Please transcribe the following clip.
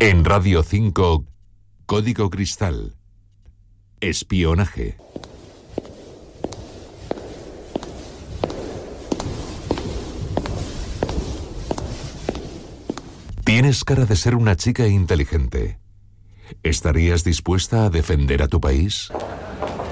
En Radio 5, Código Cristal. Espionaje. Tienes cara de ser una chica inteligente. ¿Estarías dispuesta a defender a tu país?